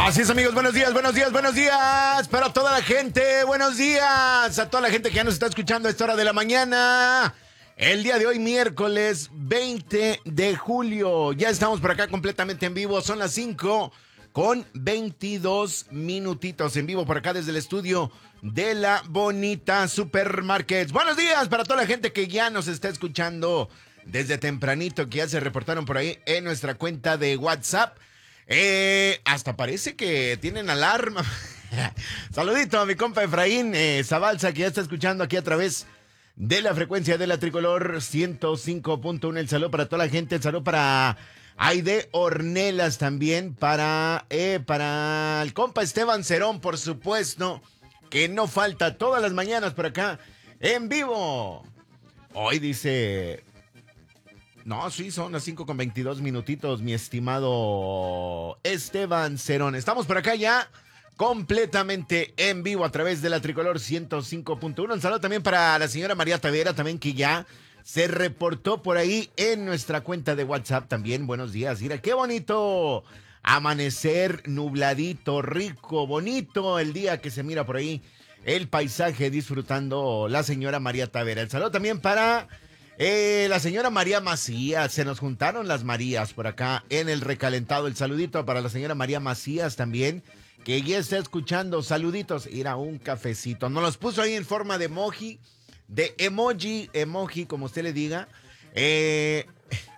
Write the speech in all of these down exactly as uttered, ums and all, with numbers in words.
Así es, amigos, buenos días, buenos días, buenos días para toda la gente, buenos días a toda la gente que ya nos está escuchando a esta hora de la mañana. El día de hoy, miércoles veinte de julio, ya estamos por acá completamente en vivo, son las cinco con veintidós minutitos en vivo por acá desde el estudio de la Bonita Supermarkets. Buenos días para toda la gente que ya nos está escuchando desde tempranito, que ya se reportaron por ahí en nuestra cuenta de WhatsApp. Eh, hasta parece que tienen alarma. Saludito a mi compa Efraín eh, Zabalza, que ya está escuchando aquí a través de la frecuencia de la Tricolor ciento cinco punto uno. El saludo para toda la gente, el saludo para Aide Ornelas también, para, eh, para el compa Esteban Cerón, por supuesto, que no falta todas las mañanas por acá en vivo. Hoy dice... No, sí, son las cinco con veintidós minutitos, mi estimado Esteban Cerón. Estamos por acá ya completamente en vivo a través de la Tricolor ciento cinco punto uno. Un saludo también para la señora María Tavera, también que ya se reportó por ahí en nuestra cuenta de WhatsApp también. Buenos días, mira, qué bonito amanecer, nubladito, rico, bonito el día que se mira por ahí el paisaje disfrutando la señora María Tavera. El saludo también para... Eh, la señora María Macías, se nos juntaron las Marías por acá en el recalentado. El saludito para la señora María Macías también, que ya está escuchando. Saluditos, ir a un cafecito. Nos los puso ahí en forma de emoji, de emoji, emoji, como usted le diga. Eh...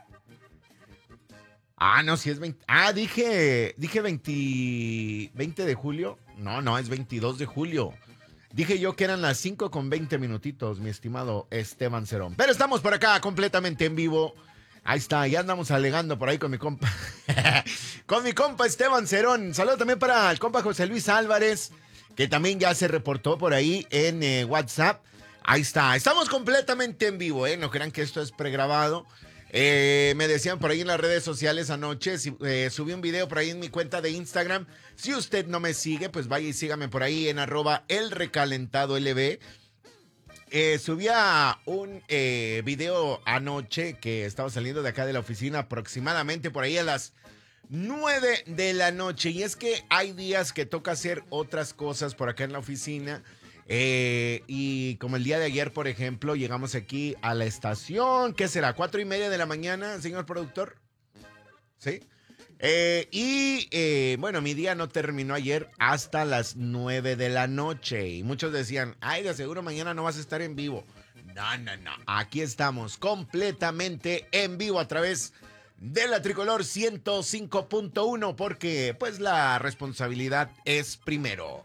Ah, no, si es veinte. Ah, dije, dije veinte, veinte de julio. No, no, es veintidós de julio. Dije yo que eran las cinco con veinte minutitos, mi estimado Esteban Cerón. Pero estamos por acá completamente en vivo. Ahí está, ya andamos alegando por ahí con mi compa. Con mi compa Esteban Cerón. Saludo también para el compa José Luis Álvarez, que también ya se reportó por ahí en eh, WhatsApp. Ahí está, estamos completamente en vivo, ¿eh? No crean que esto es pregrabado. Eh, me decían por ahí en las redes sociales anoche, si, eh, subí un video por ahí en mi cuenta de Instagram. Si usted no me sigue, pues vaya y sígame por ahí en arroba el recalentado L B. Eh, subía un eh, video anoche que estaba saliendo de acá de la oficina aproximadamente por ahí a las nueve de la noche. Y es que hay días que toca hacer otras cosas por acá en la oficina. Eh, y como el día de ayer, por ejemplo, llegamos aquí a la estación, ¿qué será? ¿Cuatro y media de la mañana, señor productor? ¿Sí? Eh, y eh, bueno, mi día no terminó ayer hasta las nueve de la noche. Y muchos decían, ay, de seguro mañana no vas a estar en vivo. No, no, no. Aquí estamos completamente en vivo a través de la Tricolor ciento cinco punto uno, porque pues la responsabilidad es primero.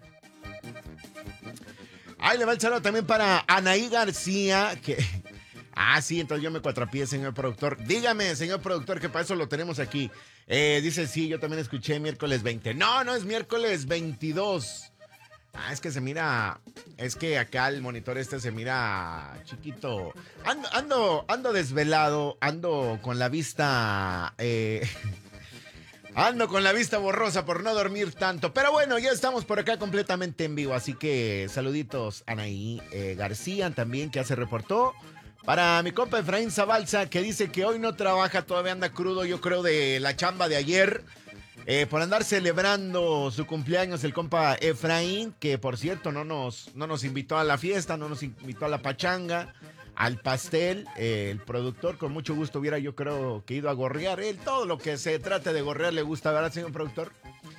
Ahí le va el saludo también para Anaí García, que... Ah, sí, entonces yo me cuatrapié, señor productor. Dígame, señor productor, que para eso lo tenemos aquí. Eh, dice, sí, yo también escuché miércoles veinte. No, no es miércoles veintidós. Ah, es que se mira... Es que acá el monitor este se mira chiquito. Ando, ando, ando desvelado, ando con la vista... Eh... Ando con la vista borrosa por no dormir tanto. Pero bueno, ya estamos por acá completamente en vivo. Así que saluditos a Anaí eh, García también, que ya se reportó. Para mi compa Efraín Zabalza, que dice que hoy no trabaja, todavía anda crudo, yo creo, de la chamba de ayer. Eh, por andar celebrando su cumpleaños, el compa Efraín, que por cierto no nos, no nos invitó a la fiesta, no nos invitó a la pachanga, al pastel. Eh, el productor con mucho gusto hubiera, yo creo, que ido a gorrear. Él, todo lo que se trate de gorrear le gusta, ¿verdad, señor productor?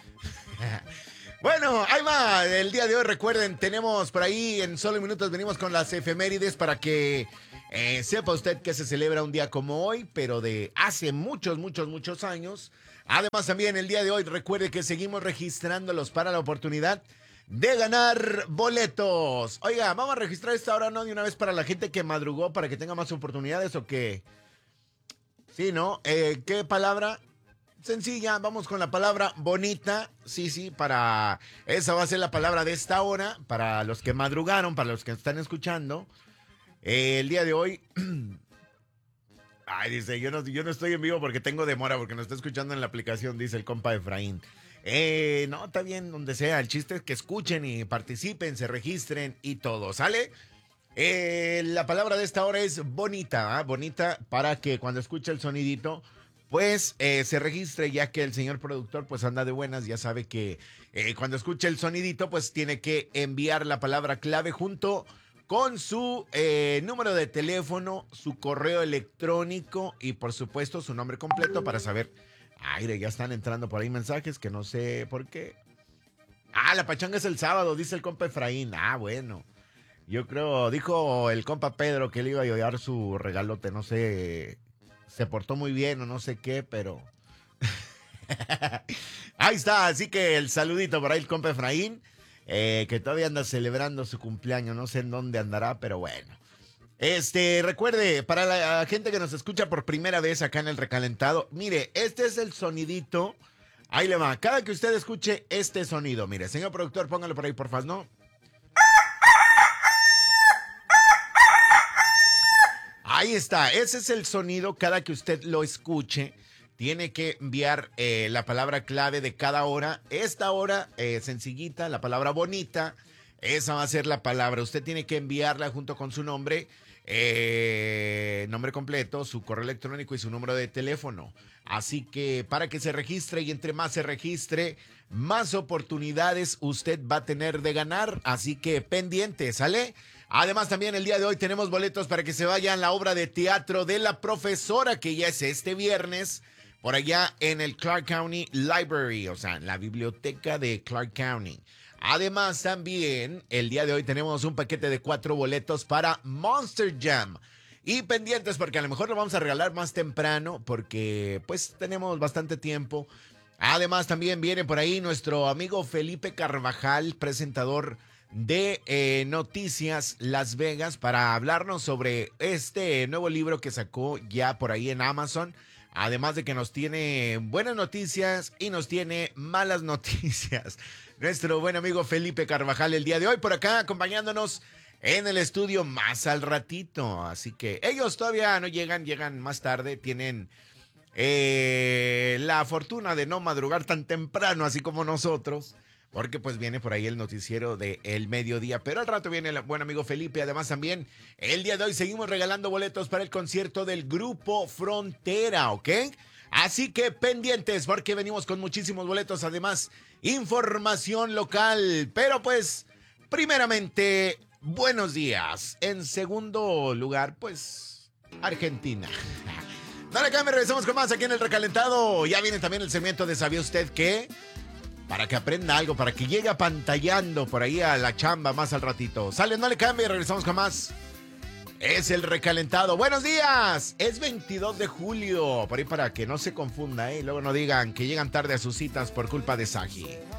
Bueno, ahí va, el día de hoy, recuerden, tenemos por ahí, en solo minutos venimos con las efemérides para que eh, sepa usted que se celebra un día como hoy, pero de hace muchos, muchos, muchos años. Además también el día de hoy, recuerde que seguimos registrándolos para la oportunidad de ganar boletos. Oiga, vamos a registrar esta hora, ¿no? De una vez para la gente que madrugó, para que tenga más oportunidades, ¿o qué? Sí, ¿no? Eh, ¿qué palabra? Sencilla, vamos con la palabra bonita. Sí, sí, para... Esa va a ser la palabra de esta hora, para los que madrugaron, para los que están escuchando. Eh, el día de hoy... Ay, dice, yo no, yo no estoy en vivo porque tengo demora, porque nos está escuchando en la aplicación, dice el compa Efraín. Eh, no, está bien, donde sea. El chiste es que escuchen y participen, se registren y todo, ¿sale? Eh, la palabra de esta hora es bonita, ¿eh? Bonita, para que cuando escuche el sonidito pues eh, se registre, ya que el señor productor pues anda de buenas, ya sabe que eh, cuando escuche el sonidito pues tiene que enviar la palabra clave junto con su eh, número de teléfono, su correo electrónico y por supuesto su nombre completo para saber. Aire, ya están entrando por ahí mensajes que no sé por qué. Ah, la pachanga es el sábado, dice el compa Efraín. Ah, bueno. Yo creo, dijo el compa Pedro que le iba a llevar su regalote, no sé, se portó muy bien o no sé qué, pero... Ahí está, así que el saludito por ahí el compa Efraín, eh, que todavía anda celebrando su cumpleaños, no sé en dónde andará, pero bueno. Este, recuerde, para la gente que nos escucha por primera vez acá en el recalentado, mire, este es el sonidito, ahí le va, cada que usted escuche este sonido, mire, señor productor, póngalo por ahí, por favor, ¿no? Ahí está, ese es el sonido, cada que usted lo escuche, tiene que enviar eh, la palabra clave de cada hora, esta hora eh, sencillita, la palabra bonita, esa va a ser la palabra, usted tiene que enviarla junto con su nombre, eh, nombre completo, su correo electrónico y su número de teléfono. Así que para que se registre y entre más se registre, más oportunidades usted va a tener de ganar. Así que pendiente, ¿sale? Además también el día de hoy tenemos boletos para que se vayan a la obra de teatro de La Profesora, que ya es este viernes, por allá en el Clark County Library, o sea, en la biblioteca de Clark County. Además, también, el día de hoy tenemos un paquete de cuatro boletos para Monster Jam. Y pendientes, porque a lo mejor lo vamos a regalar más temprano, porque pues tenemos bastante tiempo. Además, también viene por ahí nuestro amigo Felipe Carvajal, presentador de eh, Noticias Las Vegas, para hablarnos sobre este nuevo libro que sacó ya por ahí en Amazon. Además de que nos tiene buenas noticias y nos tiene malas noticias. Nuestro buen amigo Felipe Carvajal el día de hoy por acá acompañándonos en el estudio más al ratito. Así que ellos todavía no llegan, llegan más tarde. Tienen eh, la fortuna de no madrugar tan temprano así como nosotros. Porque pues viene por ahí el noticiero de El Mediodía. Pero al rato viene el buen amigo Felipe. Además también el día de hoy seguimos regalando boletos para el concierto del Grupo Frontera, ¿ok? Así que pendientes porque venimos con muchísimos boletos. Además, información local. Pero pues, primeramente, buenos días. En segundo lugar, pues, Argentina. Dale acá, me regresamos con más aquí en El Recalentado. Ya viene también el segmento de ¿Sabía usted qué? Para que aprenda algo, para que llegue apantallando por ahí a la chamba más al ratito. Sale, no le cambie, regresamos con más. Es El Recalentado. ¡Buenos días! Es veintidós de julio. Por ahí para que no se confunda, ¿eh? Y luego no digan que llegan tarde a sus citas por culpa de Saji.